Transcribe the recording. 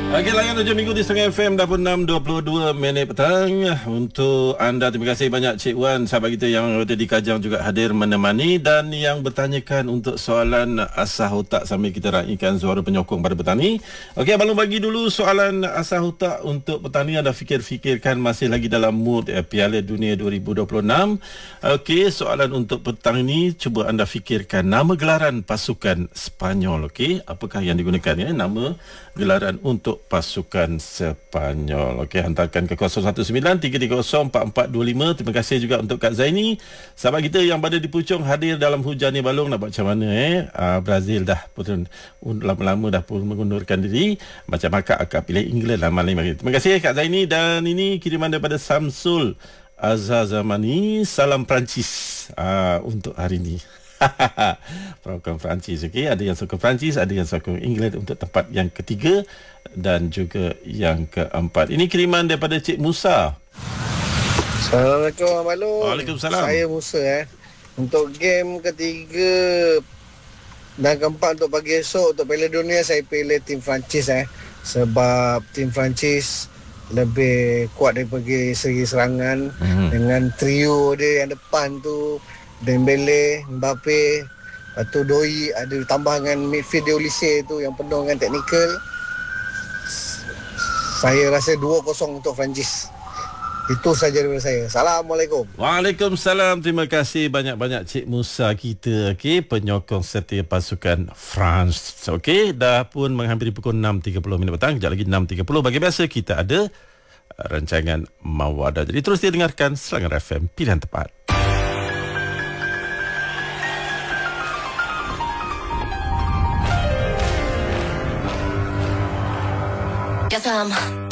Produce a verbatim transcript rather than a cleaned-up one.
Okey, layan Raja Minggu di Setengah F M dah pun enam dua puluh dua minit petang. Untuk anda, terima kasih banyak Cik Wan, sahabat kita yang ada di Kajang juga hadir menemani dan yang bertanyakan untuk soalan asah otak sambil kita raikan suara penyokong pada petani. Okey, Abang Long bagi dulu soalan asah otak untuk petani. Anda fikir-fikirkan masih lagi dalam mood eh, Piala Dunia dua ribu dua puluh enam. Okey, soalan untuk petang ini, cuba anda fikirkan nama gelaran pasukan Sepanyol. Okey, apakah yang digunakan ya? Nama gelaran untuk pasukan Sepanyol. Okey, hantarkan ke kosong satu sembilan tiga tiga kosong empat empat dua lima. Terima kasih juga untuk Kak Zaini, sahabat kita yang berada di Puchong, hadir dalam hujan ni. Balong nak buat macam mana eh? Uh, Brazil dah pun lama-lama dah pun mengundurkan diri. Macam akak akak pilih England lah malam ini. Terima kasih Kak Zaini. Dan ini kiriman daripada Samsul Azazamani. Salam Perancis uh, untuk hari ini. Program Perancis. Okey, ada yang sokong Perancis, ada yang sokong England untuk tempat yang ketiga dan juga yang keempat. Ini kiriman daripada Cik Musa. Assalamualaikum Abang Long. Waalaikumsalam. Saya Musa eh. Untuk game ketiga dan keempat untuk pagi esok untuk Piala Dunia, saya pilih tim Perancis eh. Sebab tim Perancis lebih kuat daripada segi serangan, hmm. dengan trio dia yang depan tu, Dembele, Mbappe, lepas tu Doi, ada tambahan midfield dia Olise tu yang penuh dengan teknikal. Saya rasa dua kosong untuk Perancis. Itu saja daripada saya. Assalamualaikum. Waalaikumsalam. Terima kasih banyak-banyak Cik Musa kita, okey, penyokong setia pasukan France. Okey, dah pun menghampiri pukul enam tiga puluh minit petang. Sekejap lagi enam tiga puluh. Bagi biasa kita ada rancangan Mawadah. Jadi terus dia dengarkan Serangan F M, pilihan tepat. Yes, I'm